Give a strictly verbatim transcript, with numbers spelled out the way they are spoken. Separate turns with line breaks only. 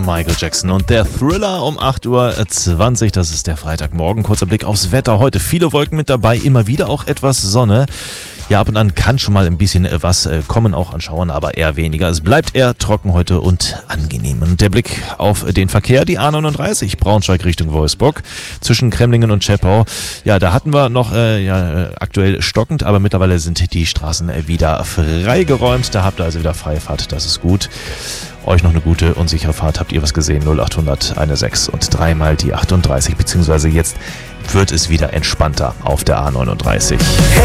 Michael Jackson und der Thriller um acht Uhr zwanzig. Das ist der Freitagmorgen. Kurzer Blick aufs Wetter. Heute viele Wolken mit dabei, immer wieder auch etwas Sonne. Ja, ab und an kann schon mal ein bisschen was kommen, auch an Schauern, aber eher weniger. Es bleibt eher trocken heute und angenehm. Und der Blick auf den Verkehr, die A neununddreißig, Braunschweig Richtung Wolfsburg, zwischen Kremlingen und Schepau. Ja, da hatten wir noch äh, ja, aktuell stockend, aber mittlerweile sind die Straßen wieder freigeräumt. Da habt ihr also wieder freie Fahrt, das ist gut. Euch noch eine gute und sichere Fahrt. Habt ihr was gesehen? null achthundert sechzehn und dreimal die achtunddreißig, beziehungsweise jetzt wird es wieder entspannter auf der A neununddreißig.